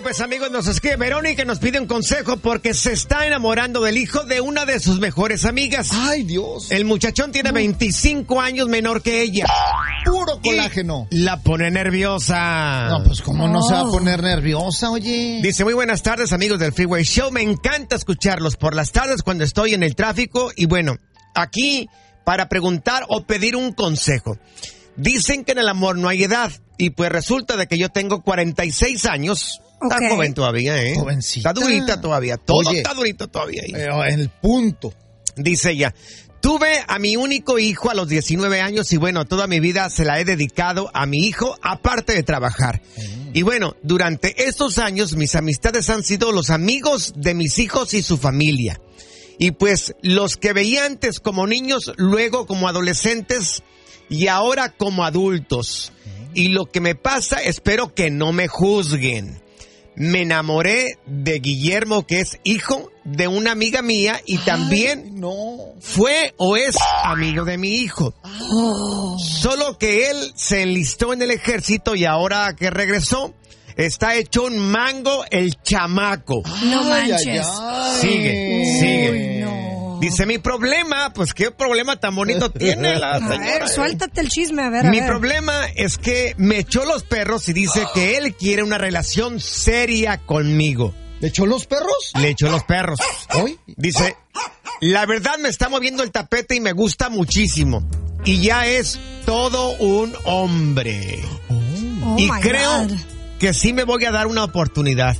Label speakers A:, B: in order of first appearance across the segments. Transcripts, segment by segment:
A: pues amigos, nos escribe Verónica y nos pide un consejo porque se está enamorando del hijo de una de sus mejores amigas.
B: ¡Ay, Dios!
A: El muchachón tiene 25 años menor que ella.
B: Puro colágeno.
A: Y la pone nerviosa.
B: No, pues ¿cómo no se va a poner nerviosa, oye?
A: Dice, muy buenas tardes amigos del Freeway Show. Me encanta escucharlos por las tardes cuando estoy en el tráfico. Y bueno, aquí para preguntar o pedir un consejo. Dicen que en el amor no hay edad. Y pues resulta de que yo tengo 46 años. Está joven todavía, ¿eh?
B: Jovencita.
A: Está durita todavía. Todo
B: Oye,
A: está durito todavía.
B: Pero en el punto.
A: Dice ella, tuve a mi único hijo a los 19 años y bueno, toda mi vida se la he dedicado a mi hijo, aparte de trabajar. Y bueno, durante estos años mis amistades han sido los amigos de mis hijos y su familia. Y pues los que veía antes como niños, luego como adolescentes y ahora como adultos. Y lo que me pasa, espero que no me juzguen. Me enamoré de Guillermo, que es hijo de una amiga mía y también fue o es amigo de mi hijo. Solo que él se enlistó en el ejército y ahora que regresó, está hecho un mango el chamaco.
C: No manches.
A: Sigue.
C: Uy, no.
A: Dice, mi problema, pues qué problema tan bonito tiene la señora.
C: A ver, suéltate el chisme, a ver.
A: Mi problema es que me echó los perros y dice que él quiere una relación seria conmigo.
B: ¿Le echó los perros?
A: Le echó los perros.
B: ¿Hoy?
A: Dice, la verdad me está moviendo el tapete y me gusta muchísimo. Y ya es todo un hombre. Y creo que sí me voy a dar una oportunidad.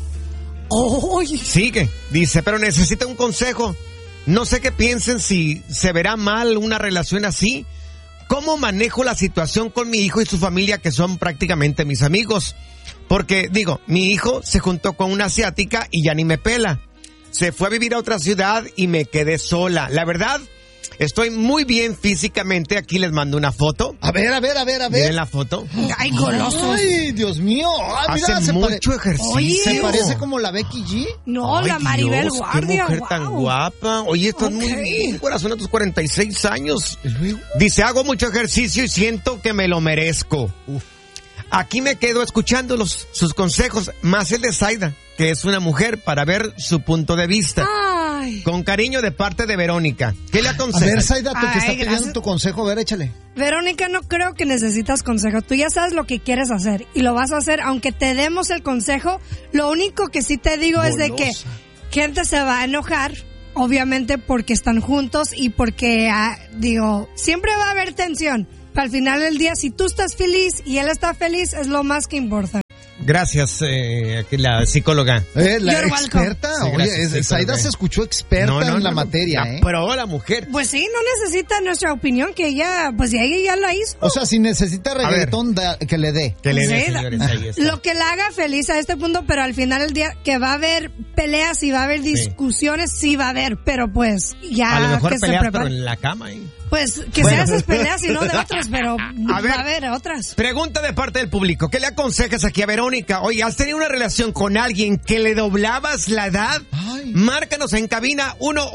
A: Sigue. Dice, pero necesita un consejo. No sé qué piensen si se verá mal una relación así. ¿Cómo manejo la situación con mi hijo y su familia que son prácticamente mis amigos? Porque, digo, mi hijo se juntó con una asiática y ya ni me pela. Se fue a vivir a otra ciudad y me quedé sola. La verdad, estoy muy bien físicamente. Aquí les mando una foto.
B: A ver.
A: Miren la foto.
C: Ay, golosos.
B: Ay, Dios mío. Mira,
A: hace mucho ejercicio.
C: Oye,
B: ¿se parece como la Becky G?
C: No,
A: Ay,
C: la Maribel
A: Dios,
C: Guardia.
A: qué mujer tan guapa. Oye, estás muy bien, corazón, a tus 46 años. Dice, hago mucho ejercicio y siento que me lo merezco. Aquí me quedo escuchando sus consejos, más el de Zaida, que es una mujer, para ver su punto de vista.
C: Ay.
A: Con cariño de parte de Verónica. ¿Qué le aconsejas?
B: A ver, Zaida, tú que estás pidiendo
C: gracias.
B: tu consejo, a ver, échale.
C: Verónica, no creo que necesitas consejo. Tú ya sabes lo que quieres hacer y lo vas a hacer aunque te demos el consejo. Lo único que sí te digo es de que gente se va a enojar, obviamente porque están juntos y porque, siempre va a haber tensión. Pero al final del día, si tú estás feliz y él está feliz, es lo más que importa.
A: Gracias, aquí la psicóloga.
B: La
C: You're
B: experta.
A: welcome. Sí, gracias,
B: Oye, Zaida se escuchó experta en la materia, ¿eh?
A: Pero la mujer.
C: Pues sí, no necesita nuestra opinión, que ella, pues ella ya la hizo.
B: O sea, si necesita reggaetón, que le dé.
A: Que le dé,
C: Sí,
A: señores, ahí está.
C: Lo que la haga feliz a este punto, pero al final del día que va a haber peleas y va a haber discusiones, sí va a haber, pero pues ya
A: a lo mejor
C: que se
A: peleas, pero
C: prepare.
A: en la cama, ¿eh?
C: Pues que sean esas peleas y no de otras, pero va a haber otras.
A: Pregunta de parte del público. ¿Qué le aconsejas aquí a Verónica? Oye, ¿has tenido una relación con alguien que le doblabas la edad?
B: Ay.
A: Márcanos en cabina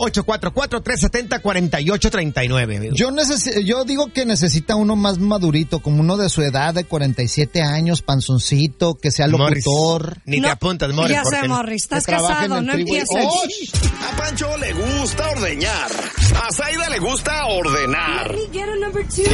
A: 1-844-370-4839.
B: Yo digo que necesita uno más madurito, como uno de su edad, de 47 años, panzoncito, que sea locutor.
A: Ni te apuntas, Morris.
C: Ya sé,
A: porque
C: Morris, estás
B: que trabaje
C: casado,
B: en el
C: no
B: freeway.
C: empieces.
B: ¡Oh!
D: A Pancho le gusta ordeñar. A Zaida le gusta ordenar.